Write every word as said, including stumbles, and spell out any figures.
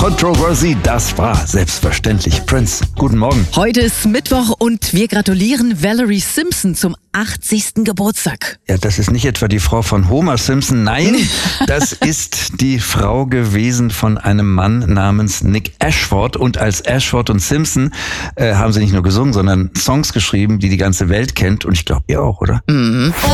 Controversy, das war selbstverständlich Prince. Guten Morgen. Heute ist Mittwoch und wir gratulieren Valerie Simpson zum achtzigsten Geburtstag. Ja, das ist nicht etwa die Frau von Homer Simpson. Nein, das ist die Frau gewesen von einem Mann namens Nick Ashford. Und als Ashford und Simpson äh, haben sie nicht nur gesungen, sondern Songs geschrieben, die die ganze Welt kennt. Und ich glaube, ihr auch, oder? Mhm.